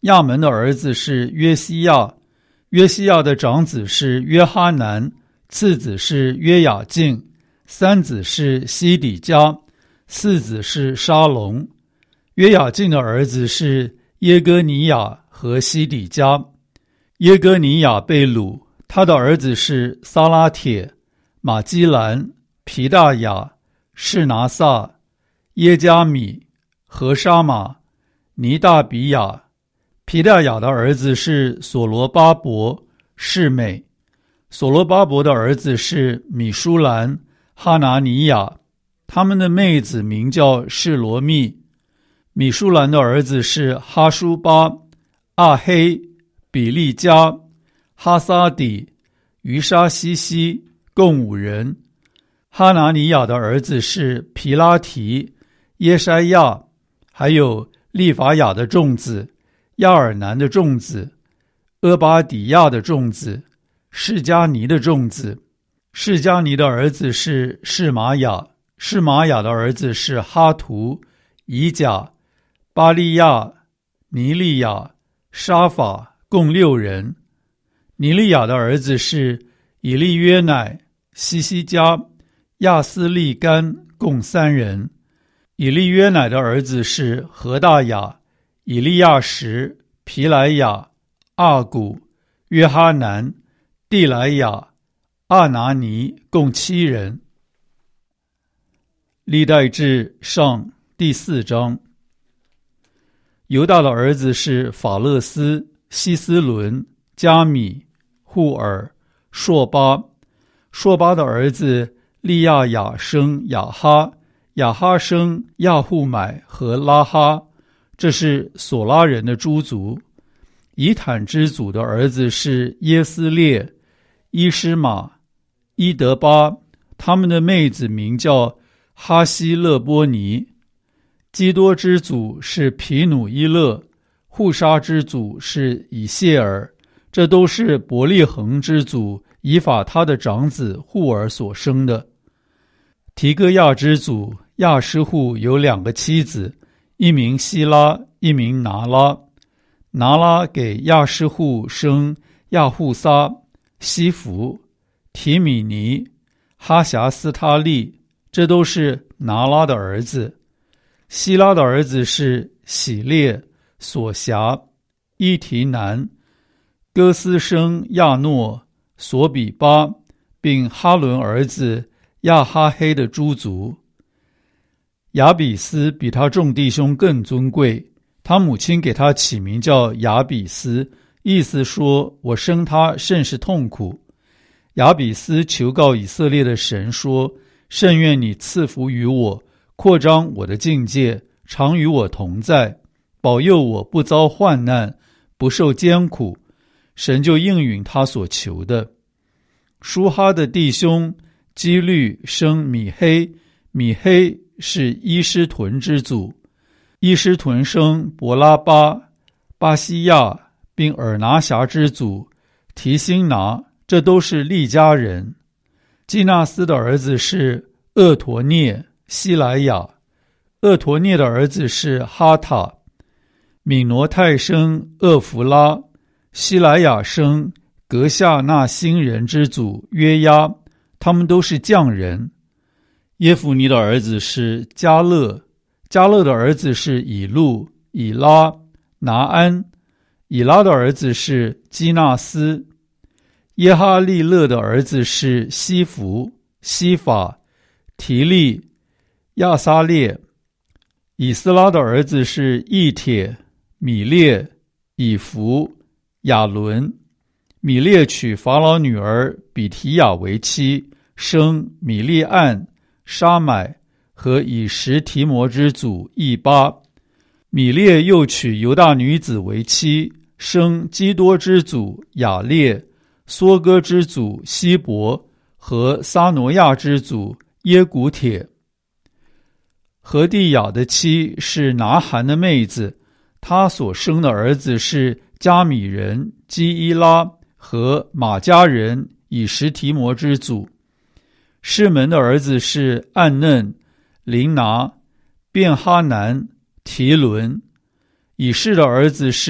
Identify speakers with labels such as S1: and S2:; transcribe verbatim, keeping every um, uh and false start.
S1: 亚门的儿子是约西亚，约西亚的长子是约哈南，次子是约雅敬，三子是西底家，四子是沙龙。约雅敬的儿子是耶哥尼雅和西底家。耶哥尼雅被掳，他的儿子是撒拉铁、马基兰、皮大雅、士拿撒、耶加米、何沙马、尼大比雅。皮大雅的儿子是所罗巴伯、士美。所罗巴伯的儿子是米舒兰、哈拿尼亚，他们的妹子名叫示罗密。米舒兰的儿子是哈舒巴、阿黑、比利加、哈撒底、于沙西西，共五人。哈拿尼亚的儿子是皮拉提、耶筛亚，还有利法雅的众子、亚尔南的众子、阿巴底亚的众子、释迦尼的众子。释迦尼的儿子是示玛雅，示玛雅的儿子是哈图、以甲、巴利亚、尼利亚、沙法，共六人。尼利亚的儿子是以利约乃、西西加、亚斯利干，共三人。以利约乃的儿子是何大雅、以利亚什、皮莱雅、阿古、约哈南、蒂莱雅、阿拿尼，共七人。历代志上第四章。犹大的儿子是法勒斯、希斯伦、加米、户尔、朔巴。朔巴的儿子利亚雅生雅哈，雅哈生亚户买和拉哈，这是索拉人的诸族。以坦之祖的儿子是耶斯列、伊施玛、伊德巴，他们的妹子名叫哈希勒波尼。基多之祖是皮努伊勒，户沙之祖是以谢尔，这都是伯利恒之祖以法他的长子户尔所生的。提戈亚之祖亚施户有两个妻子，一名希拉，一名拿拉。拿拉给亚施户生亚户撒、西弗、提米尼、哈辖斯他利，这都是拿拉的儿子。希拉的儿子是喜列、索辖、伊提南、哥斯生亚诺、索比巴，并哈伦儿子亚哈黑的诸族。亚比斯比他众弟兄更尊贵，他母亲给他起名叫亚比斯，意思说我生他甚是痛苦。亚比斯求告以色列的神说，甚愿你赐福于我，扩张我的境界，常与我同在，保佑我不遭患难，不受艰苦。神就应允他所求的。舒哈的弟兄基律生米黑，米黑是伊施屯之祖。伊施屯生伯拉巴、巴西亚，并尔拿辖之祖提辛拿，这都是利家人。基纳斯的儿子是厄陀涅、希莱亚。厄陀涅的儿子是哈塔。米挪泰生厄弗拉，希莱亚生格夏纳新人之祖约押，他们都是匠人。耶孚尼的儿子是迦勒，迦勒的儿子是以路、以拉、拿安。以拉的儿子是基纳斯。耶哈利勒的儿子是西弗、西法、提利、亚撒列。以斯拉的儿子是义帖、米列、以弗、亚伦。米列娶法老女儿比提亚为妻，生米利暗、沙买和以实提摩之祖以巴。米列又娶犹大女子为妻，生基多之祖雅列、梭哥之祖希伯和撒挪亚之祖耶古帖。何地雅的妻是拿韩的妹子，她所生的儿子是加米人基伊拉和马加人以实提摩之祖。士门的儿子是暗嫩、琳拿、便哈南、提伦。以示的儿子是